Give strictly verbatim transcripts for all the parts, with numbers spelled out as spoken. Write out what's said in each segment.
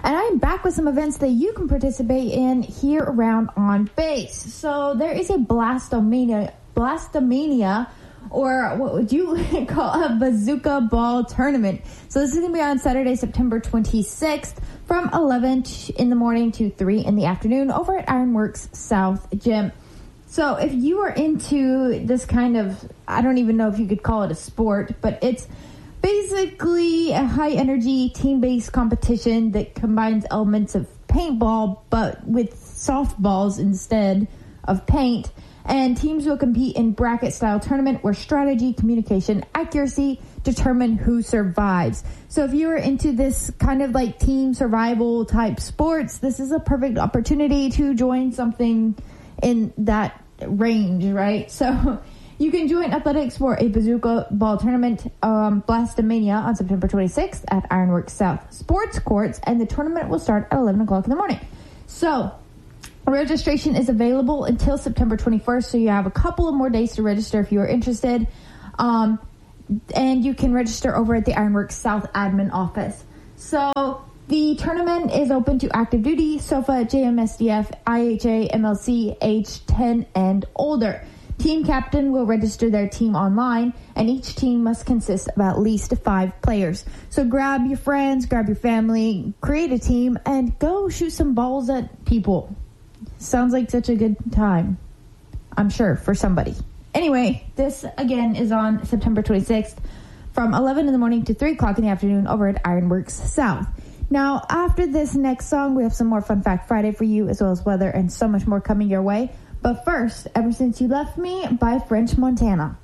And I am back with some events that you can participate in here around On Base. So there is a Blastomania, Blastomania, or what would you call a bazooka ball tournament. So this is going to be on Saturday, September twenty-sixth from eleven in the morning to three in the afternoon over at Ironworks South Gym. So if you are into this kind of, I don't even know if you could call it a sport, but it's basically a high-energy, team-based competition that combines elements of paintball, but with softballs instead of paint. And teams will compete in bracket-style tournament where strategy, communication, accuracy determine who survives. So if you are into this kind of like team survival type sports, this is a perfect opportunity to join something in that range, right? So you can join athletics for a bazooka ball tournament, um, Blastomania, on September twenty-sixth at Ironworks South Sports Courts, and the tournament will start at eleven o'clock in the morning. So registration is available until September twenty-first, so you have a couple of more days to register if you are interested. Um, and you can register over at the Ironworks South admin office. So the tournament is open to active duty, SOFA, J M S D F, I H A, M L C, age ten and older. Team captain will register their team online, and each team must consist of at least five players. So grab your friends, grab your family, create a team, and go shoot some balls at people. Sounds like such a good time, I'm sure, for somebody. Anyway, this again is on September twenty-sixth from eleven in the morning to three o'clock in the afternoon over at Ironworks South. Now, after this next song, we have some more Fun Fact Friday for you, as well as weather and so much more coming your way. But first, Ever Since You Left Me by French Montana.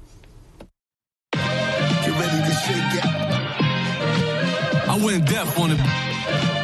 Get ready to shake it. I went deaf on it.